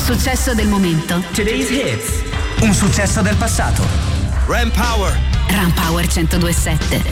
successo del momento. Today's hits. Un successo del passato. Ram Power. Ram Power 102.7.